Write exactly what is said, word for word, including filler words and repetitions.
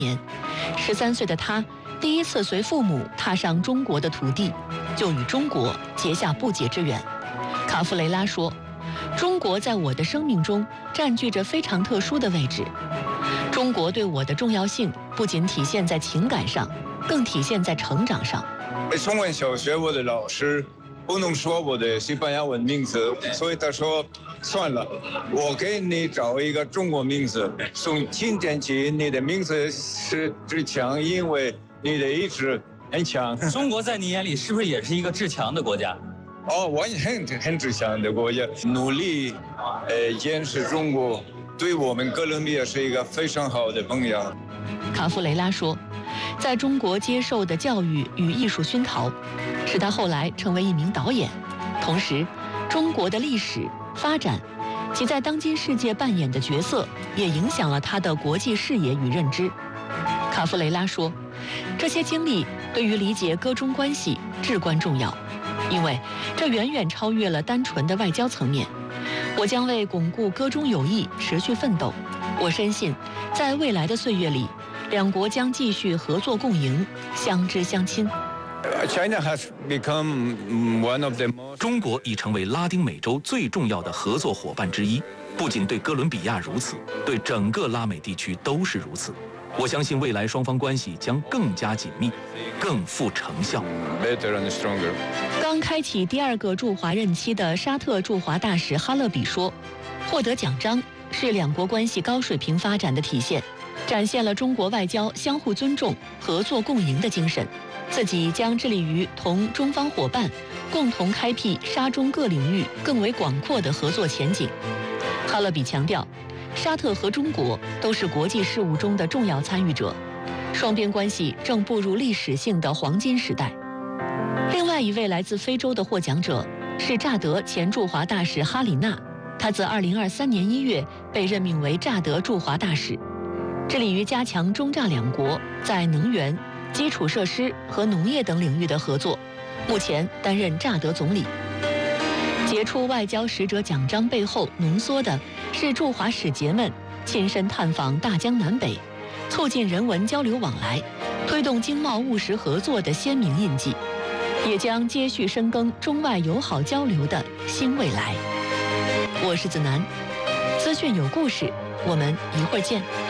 年，十三岁的他第一次随父母踏上中国的土地，就与中国结下不解之缘。卡夫雷拉说：“中国在我的生命中占据着非常特殊的位置。中国对我的重要性不仅体现在情感上，更体现在成长上。” 中文小学我的老师不能说我的西班牙文名字，所以他说算了，我给你找一个中国名字。从今天起，你的名字是志强，因为你的意志很强。 中国在你眼里是不是也是一个志强的国家？ 哦，我很很志强的国家，努力呃坚持中国，对我们哥伦比亚是一个非常好的榜样。 卡夫雷拉说，在中国接受的教育与艺术熏陶，使他后来成为一名导演。同时，中国的历史发展其在当今世界扮演的角色，也影响了他的国际视野与认知。卡夫雷拉说，这些经历对于理解歌中关系至关重要，因为这远远超越了单纯的外交层面。我将为巩固歌中友谊持续奋斗。我深信，在未来的岁月里，两国将继续合作共赢，相知相亲。 China has become one of the most... 中国已成为拉丁美洲最重要的合作伙伴之一，不仅对哥伦比亚如此，对整个拉美地区都是如此。我相信未来双方关系将更加紧密，更富成效。 Better and stronger. 刚开启第二个驻华任期的沙特驻华大使哈勒比说，获得奖章是两国关系高水平发展的体现，展现了中国外交相互尊重、合作共赢的精神。自己将致力于同中方伙伴共同开辟沙中各领域更为广阔的合作前景。哈勒比强调，沙特和中国都是国际事务中的重要参与者，双边关系正步入历史性的黄金时代。另外一位来自非洲的获奖者是乍得前驻华大使哈里娜，他自二零二三年一月被任命为乍得驻华大使，致力于加强中乍两国在能源、基础设施和农业等领域的合作，目前担任乍得总理。杰出外交使者奖章背后浓缩的是驻华使节们亲身探访大江南北，促进人文交流往来，推动经贸务实合作的鲜明印记，也将接续深耕中外友好交流的新未来。我是子楠，资讯有故事，我们一会儿见。